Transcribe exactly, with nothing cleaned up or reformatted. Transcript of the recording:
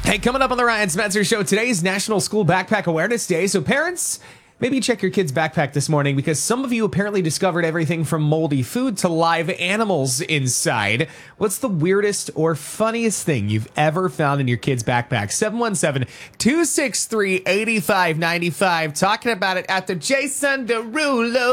Hey, coming up on the Ryan Spencer Show, today's National School Backpack Awareness Day. So parents, maybe check your kid's backpack this morning because some of you apparently discovered everything from moldy food to live animals inside. What's the weirdest or funniest thing you've ever found in your kid's backpack? seven one seven, two six three, eight five nine five. Talking about it at the Jason Derulo